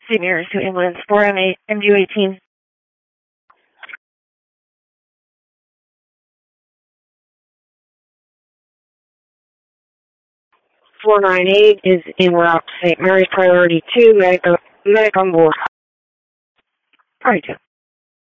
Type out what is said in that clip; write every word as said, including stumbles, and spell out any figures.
Saint Mary's, New England, four M eight, M U eighteen. four nine eight is en route to Saint Mary's, priority two, medic, medic on board. Priority two.